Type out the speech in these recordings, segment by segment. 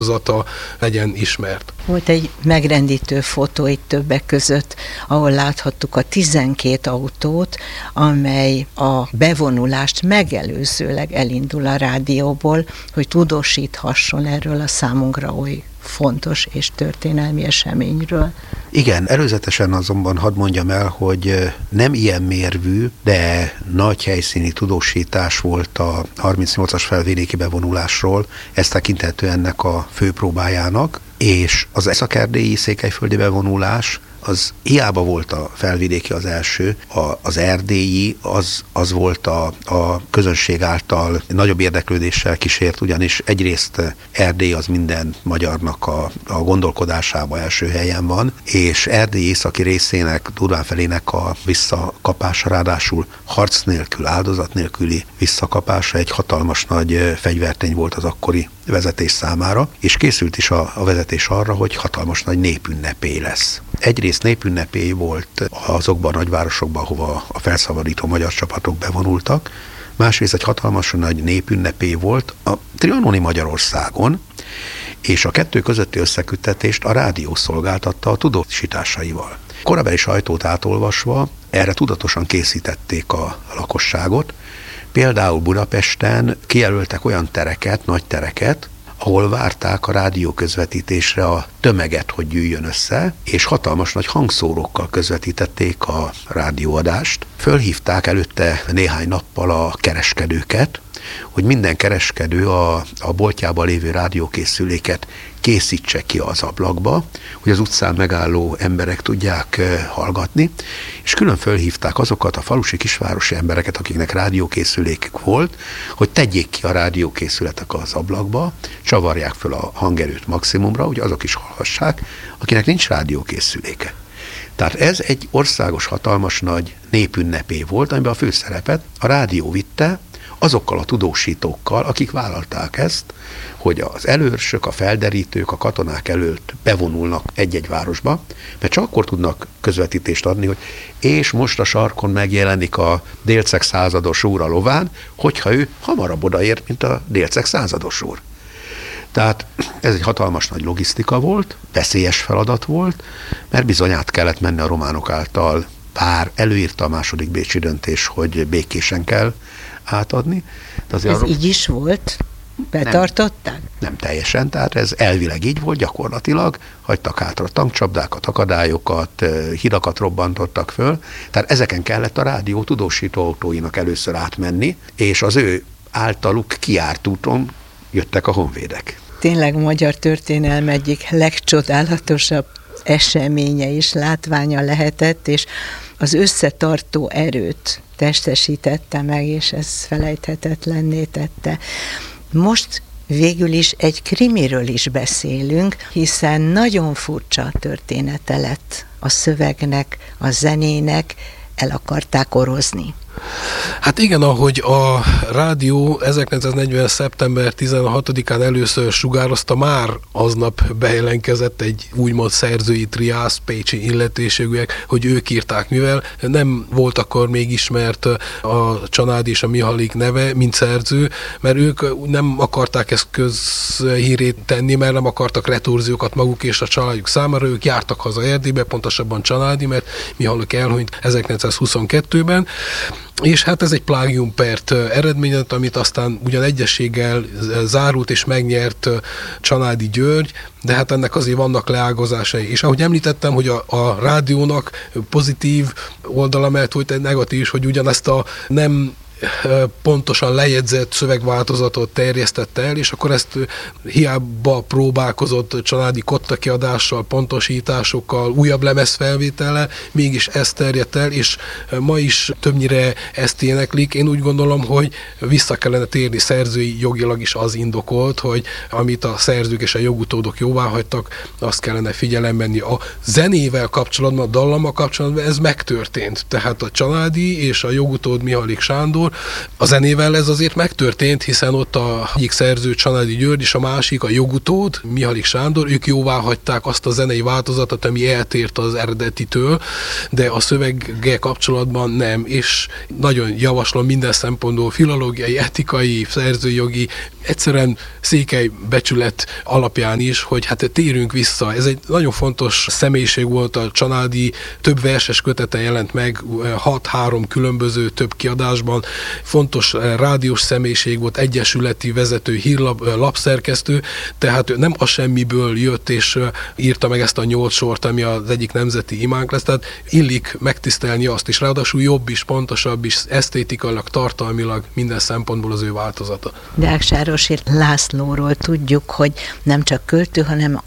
legyen ismert. Volt egy megrendítő fotó itt többek között, ahol láthattuk a 12 autót, amely a bevonulást megelőzőleg elindul a rádióból, hogy tudósíthasson erről a számunkra oly fontos és történelmi eseményről. Igen, előzetesen azonban hadd mondjam el, hogy nem ilyen mérvű, de nagy helyszíni tudósítás volt a 38-as felvidéki bevonulásról, ez tekinthető ennek a főpróbájának, és az észak-erdélyi székelyföldi bevonulás az hiába volt a felvidéki az első, az erdélyi az volt a közönség által nagyobb érdeklődéssel kísért, ugyanis egyrészt Erdély az minden magyarnak a gondolkodásában első helyen van, és Erdély északi részének, Durván felének a visszakapása, ráadásul harc nélkül, áldozat nélküli visszakapása egy hatalmas nagy fegyvertény volt az akkori vezetés számára, és készült is a vezetés arra, hogy hatalmas nagy népünnepé lesz. Egyrészt népünnepé volt azokban a nagyvárosokban, ahova a felszabadító magyar csapatok bevonultak, másrészt egy hatalmas nagy népünnepé volt a trianoni Magyarországon, és a kettő közötti összeküttetést a rádió szolgáltatta a tudósításaival. Korabeli sajtót átolvasva erre tudatosan készítették a lakosságot. Például Budapesten kijelöltek olyan tereket, nagy tereket, ahol várták a rádió közvetítésre a tömeget, hogy gyűjjön össze, és hatalmas nagy hangszórókkal közvetítették a rádióadást. Fölhívták előtte néhány nappal a kereskedőket, hogy minden kereskedő a boltjában lévő rádiókészüléket készítse ki az ablakba, hogy az utcán megálló emberek tudják hallgatni, és külön fölhívták azokat a falusi kisvárosi embereket, akiknek rádiókészülékük volt, hogy tegyék ki a rádiókészületek az ablakba, csavarják föl a hangerőt maximumra, hogy azok is hallhassák, akinek nincs rádiókészüléke. Tehát ez egy országos, hatalmas nagy népünnepé volt, amiben a főszerepet a rádió vitte, azokkal a tudósítókkal, akik vállalták ezt, hogy az előrsök, a felderítők, a katonák előtt bevonulnak egy-egy városba, mert csak akkor tudnak közvetítést adni, hogy és most a sarkon megjelenik a délceg százados úr a lován, hogyha ő hamarabb odaért, mint a délceg százados úr. Tehát ez egy hatalmas nagy logisztika volt, veszélyes feladat volt, mert bizony át kellett menni a románok által, bár előírta a második bécsi döntés, hogy békésen kell átadni. De ez így is volt? Betartották? Nem teljesen, tehát ez elvileg így volt, gyakorlatilag hagytak hátra tankcsapdákat, akadályokat, hidakat robbantottak föl, tehát ezeken kellett a rádió tudósító autóinak először átmenni, és az ő általuk kijárt úton jöttek a honvédek. Tényleg magyar történelem egyik legcsodálatosabb eseménye és látványa lehetett, és az összetartó erőt testesítette meg, és ez felejthetetlenné tette. Most végül is egy krimiről is beszélünk, hiszen nagyon furcsa története lett a szövegnek, a zenének, el akarták orozni. Hát igen, ahogy a rádió 1940. szeptember 16-án először sugározta, már aznap bejelentkezett egy úgymond szerzői triász, pécsi illetőségűek, hogy ők írták, mivel nem volt akkor még ismert a Csanád és a Mihalik neve, mint szerző, mert ők nem akarták ezt közhírét tenni, mert nem akartak retorziókat maguk és a családjuk számára, ők jártak haza Erdélybe, pontosabban Csanádi, mert Mihalik elhunyt 1922-ben, és hát ez egy plágiumpert eredményezett, amit aztán ugyan egyességgel zárult és megnyert Csanádi György, de hát ennek azért vannak leágazásai. És ahogy említettem, hogy a rádiónak pozitív oldala mellett volt egy negatív is, hogy ugyanezt a nem pontosan lejegyzett szövegváltozatot terjesztette el, és akkor ezt hiába próbálkozott Csanádi Kotta kiadással, pontosításokkal, újabb lemezfelvétellel, mégis ez terjedt el, és ma is többnyire ezt éneklik. Én úgy gondolom, hogy vissza kellene térni szerzői jogilag is az indokolt, hogy amit a szerzők és a jogutódok jóváhagytak, azt kellene figyelembe venni. A zenével kapcsolatban, a dallammal kapcsolatban ez megtörtént. Tehát a Csanádi és a jogutód Mihalik Sándor Sándor. A zenével ez azért megtörtént, hiszen ott a egyik szerző Csanádi György és a másik, a Jogutód, Mihálik Sándor, ők jóvá hagyták azt a zenei változatot, ami eltért az eredetitől, de a szöveggel kapcsolatban nem, és nagyon javaslom minden szempontból filológiai, etikai, szerzőjogi, egyszerűen székely becsület alapján is, hogy hát térünk vissza. Ez egy nagyon fontos személyiség volt, a Csanádi több verses kötete jelent meg, 6-3 különböző több kiadásban. Fontos rádiós személyiség volt, egyesületi vezető, lapszerkesztő, tehát nem a semmiből jött és írta meg ezt a 8 sort, ami az egyik nemzeti imánk lesz, tehát illik megtisztelni azt is, ráadásul jobb is, pontosabb is, esztétikailag, tartalmilag, minden szempontból az ő változata. Deák-Sárosi Lászlóról tudjuk, hogy nem csak költő, hanem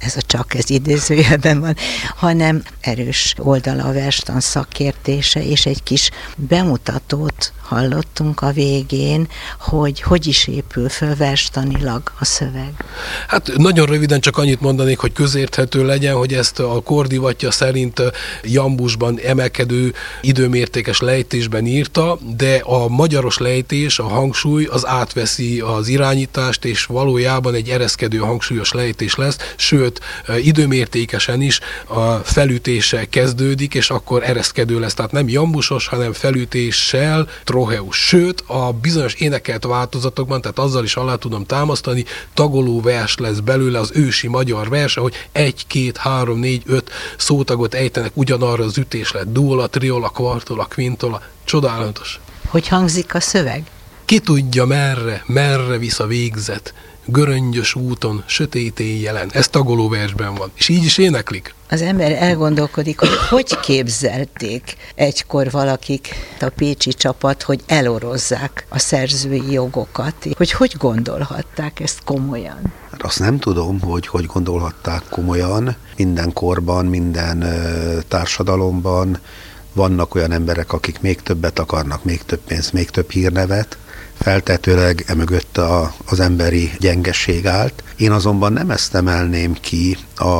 ez idézőjelben van, hanem erős oldala a verstan szakértése, és egy kis bemutatót hallottunk a végén, hogy is épül föl verstanilag a szöveg. Hát nagyon röviden csak annyit mondanék, hogy közérthető legyen, hogy ezt a kordivatja szerint jambusban emelkedő időmértékes lejtésben írta, de a magyaros lejtés, a hangsúly az átveszi az irányítást, és valójában egy ereszkedő hangsúlyos lejtés lesz, sőt, időmértékesen is a felütése kezdődik, és akkor ereszkedő lesz. Tehát nem jambusos, hanem felütéssel trocheus. Sőt, a bizonyos énekelt változatokban, tehát azzal is alá tudom támasztani, tagoló vers lesz belőle, az ősi magyar vers, ahogy 1, 2, 3, 4, 5 szótagot ejtenek ugyanarra az ütéslet. Duola, triola, kvartola, quintola. Csodálatos. Hogy hangzik a szöveg? Ki tudja merre visz a végzet, göröngyös úton, sötét éjjelen. Ez tagoló versben van. És így is éneklik. Az ember elgondolkodik, hogy képzelték egykor valakik, a pécsi csapat, hogy elorozzák a szerzői jogokat. Hogy gondolhatták ezt komolyan? Hát azt nem tudom, hogy gondolhatták komolyan. Minden korban, minden társadalomban vannak olyan emberek, akik még többet akarnak, még több pénzt, még több hírnevet. Feltetőleg emögött az emberi gyengeség állt. Én azonban nem ezt emelném ki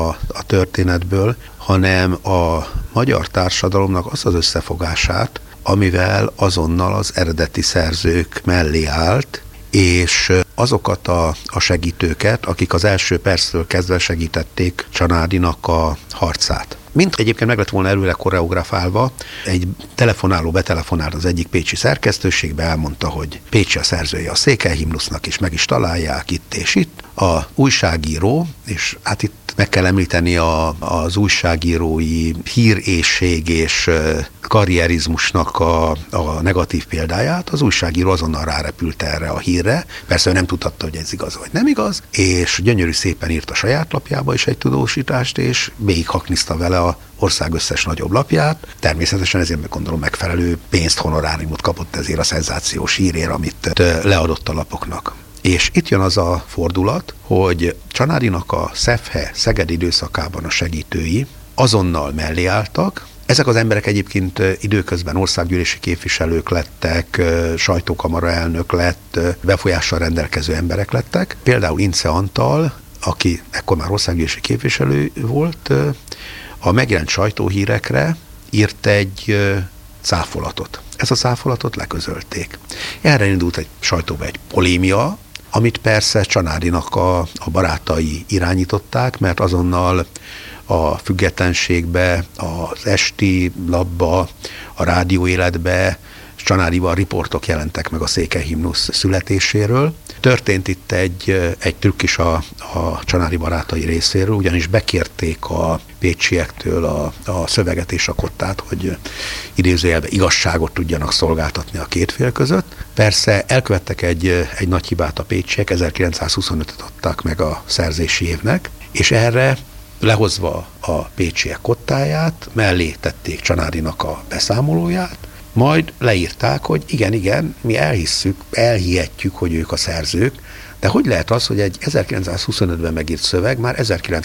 a történetből, hanem a magyar társadalomnak az az összefogását, amivel azonnal az eredeti szerzők mellé állt, és azokat a segítőket, akik az első perctől kezdve segítették Csanádinak a harcát. Mint egyébként meg lett volna előre koreografálva, egy telefonáló betelefonált az egyik pécsi szerkesztőségbe, elmondta, hogy Pécsi a szerzője a székelyhimnusznak, és meg is találják itt és itt. A újságíró, és hát itt meg kell említeni az újságírói hírészség és karrierizmusnak a negatív példáját. Az újságíró azonnal rárepült erre a hírre, persze ő nem tudhatta, hogy ez igaz vagy nem igaz, és gyönyörű szépen írt a saját lapjába is egy tudósítást, és végighakniszta vele a ország összes nagyobb lapját. Természetesen ezért gondolom megfelelő pénzt, honoráriumot kapott ezért a szenzációs hírért, amit leadott a lapoknak. És itt jön az a fordulat, hogy Csanádinak a SZEFHE Szeged időszakában a segítői azonnal mellé álltak. Ezek az emberek egyébként időközben országgyűlési képviselők lettek, sajtókamara elnök lett, befolyással rendelkező emberek lettek. Például Ince Antal, aki ekkor már országgyűlési képviselő volt, a megjelent sajtóhírekre írt egy cáfolatot. Ezt a cáfolatot leközölték. Erre indult egy sajtóba egy polémia, amit persze Csanádinak a barátai irányították, mert azonnal a Függetlenségbe, az Esti Lapba, a rádió életbe Csanádival riportok jelentek meg a székelyhimnusz születéséről. Történt itt egy trükk is a Csanádi barátai részéről, ugyanis bekérték a pécsiektől a szöveget és a kottát, hogy idézőjelben igazságot tudjanak szolgáltatni a két fél között. Persze elkövettek egy nagy hibát a pécsiek, 1925-öt adták meg a szerzési évnek, és erre lehozva a pécsiek kottáját, mellé tették Csanádinak a beszámolóját, majd leírták, hogy igen, mi elhihetjük, hogy ők a szerzők, de hogy lehet az, hogy egy 1925-ben megírt szöveg már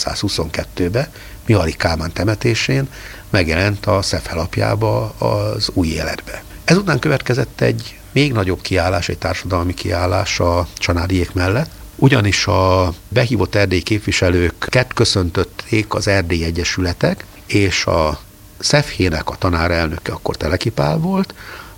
1922-ben Mihály Kálmán temetésén megjelent a SZEFHE lapjába az új életbe. Ezután következett egy még nagyobb kiállás, egy társadalmi kiállás a Csanádiék mellett, ugyanis a behívott erdélyi képviselőket köszöntötték az erdélyi egyesületek, és a SZEFHE-nek a tanárelnöke akkor Teleki Pál volt,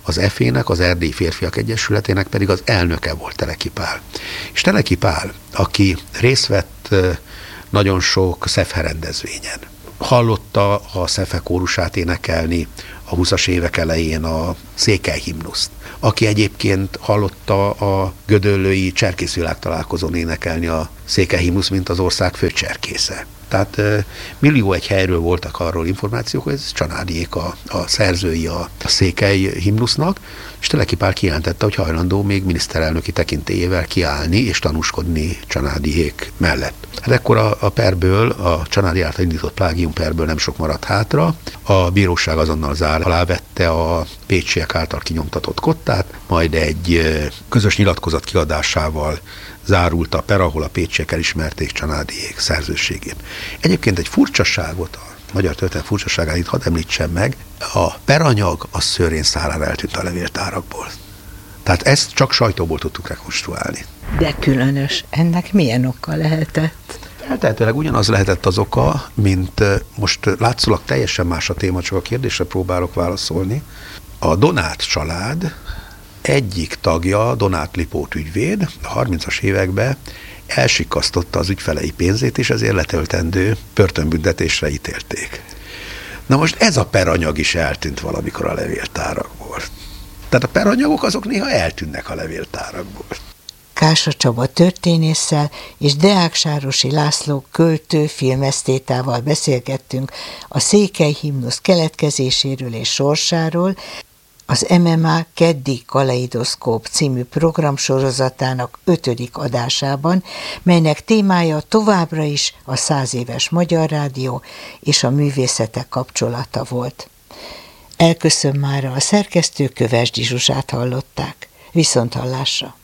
az EFE-nek, az Erdélyi Férfiak Egyesületének pedig az elnöke volt Teleki Pál. És Teleki Pál, aki részt vett nagyon sok SZEFE rendezvényen, hallotta a SZEFE kórusát énekelni a 20-as évek elején a székely himnuszt, aki egyébként hallotta a gödöllői cserkészvilágtalálkozón énekelni a székely himnusz, mint az ország főcserkésze. Tehát millió egy helyről voltak arról információk, hogy ez Csanádiék a szerzői a székely himnusznak, és Teleki Pál kijelentette, hogy hajlandó még miniszterelnöki tekintélyével kiállni és tanúskodni Csanádiék mellett. Hát ekkor a perből, a Csanádi által indított plágium perből nem sok maradt hátra. A bíróság azonnal zár alá vette a pécsiek által kinyomtatott kottát, majd egy közös nyilatkozat kiadásával zárult a per, ahol a pécsiek elismerték Csanádiék szerzőségét. Egyébként egy furcsaságot, a magyar történet furcsaságát itt hadd említsem meg, a peranyag az szőrén szárára eltűnt a levéltárakból. Tehát ezt csak sajtóból tudtuk rekonstruálni. De különös. Ennek milyen oka lehetett? Feltehetőleg ugyanaz lehetett az oka, mint most látszólag teljesen más a téma, csak a kérdésre próbálok válaszolni. A Donát család egyik tagja, Donát Lipót ügyvéd, a 30-as években elsikasztotta az ügyfelei pénzét, és ezért letöltendő börtönbüntetésre ítélték. Na most ez a peranyag is eltűnt valamikor a levéltárakból. Tehát a peranyagok azok néha eltűnnek a levéltárakból. Kásá Csaba történésszel és Deák-Sárosi László költő filmesztétával beszélgettünk a székely himnusz keletkezéséről és sorsáról, az MMA Keddi Kaleidoszkóp című programsorozatának 5. adásában, melynek témája továbbra is a 100 éves Magyar Rádió és a művészetek kapcsolata volt. Elköszön mára, a szerkesztő Kövesdi Zsuzsát hallották. Viszonthallásra!